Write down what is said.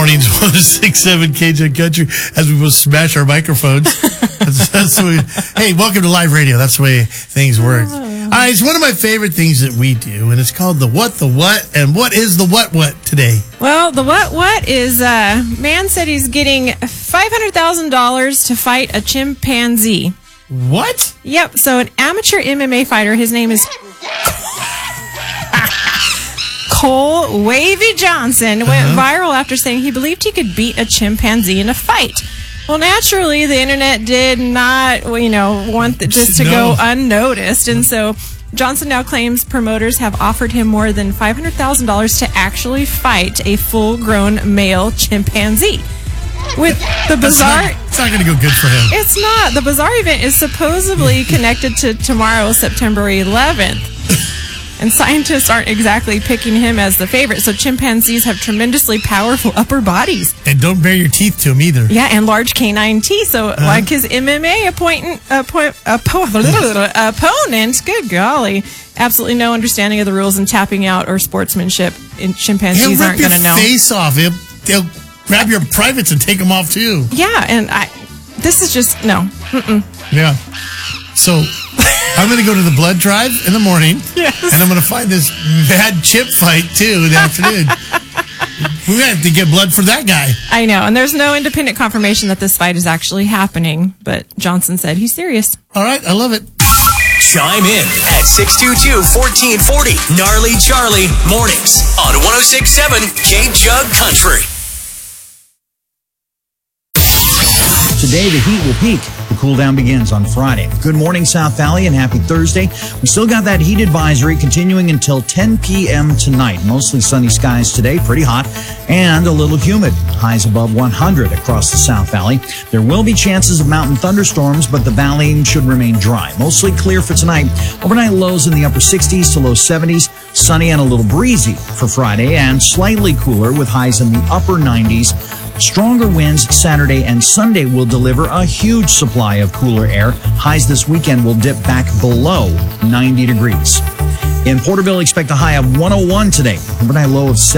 mornings, 106.7 KJ Country, as we will smash our microphones. That's the way, hey, welcome to live radio. That's the way things work. All right, it's one of my favorite things that we do, and it's called the what, and what is the what today? Well, the what is, man said he's getting $500,000 to fight a chimpanzee. What? Yep, so an amateur MMA fighter, his name is Cole Wavy Johnson, went viral after saying he believed he could beat a chimpanzee in a fight. Well, naturally, the internet did not, want this to go unnoticed. And so Johnson now claims promoters have offered him more than $500,000 to actually fight a full-grown male chimpanzee. With the bizarre... It's not going to go good for him. It's not. The bizarre event is supposedly connected to tomorrow, September 11th. And scientists aren't exactly picking him as the favorite. So chimpanzees have tremendously powerful upper bodies. And don't bare your teeth to him either. Yeah, and large canine teeth. So like his MMA opponent, good golly, absolutely no understanding of the rules and tapping out or sportsmanship. And chimpanzees aren't going to know. He'll rip your face off. He'll grab your privates and take them off too. Yeah, and this is just, no. Mm-mm. Yeah. So... I'm going to go to the blood drive in the morning, yes. And I'm going to find this mad chip fight, too, in the afternoon. We have to get blood for that guy. I know, and there's no independent confirmation that this fight is actually happening, but Johnson said he's serious. All right, I love it. Chime in at 622-1440. Gnarly Charlie, mornings on 106.7 K-Jug Country. Today, the heat will peak. The cool down begins on Friday. Good morning, South Valley, and happy Thursday. We still got that heat advisory continuing until 10 p.m. tonight. Mostly sunny skies today, pretty hot, and a little humid. Highs above 100 across the South Valley. There will be chances of mountain thunderstorms, but the valley should remain dry. Mostly clear for tonight. Overnight lows in the upper 60s to low 70s. Sunny and a little breezy for Friday, and slightly cooler with highs in the upper 90s. Stronger winds Saturday and Sunday will deliver a huge supply of cooler air. Highs this weekend will dip back below 90 degrees. In Porterville, expect a high of 101 today. Overnight low of 70.